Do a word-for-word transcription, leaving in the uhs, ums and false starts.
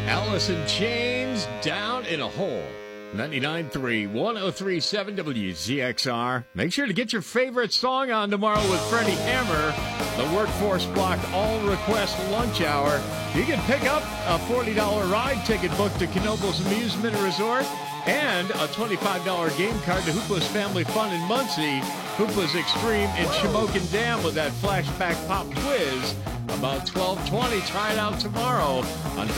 Alice in Chains, Down in a Hole. ninety-nine point three, one oh three point seven W Z X R. Make sure to get your favorite song on tomorrow with Freddie Hammer. The Workforce Block All Request Lunch Hour. You can pick up a forty dollars ride ticket book to Knoebels Amusement Resort and a twenty-five dollars game card to Hoopla's Family Fun in Muncie, Hoopla's Extreme in Shamokin Dam with that flashback pop quiz about twelve twenty. Try it out tomorrow on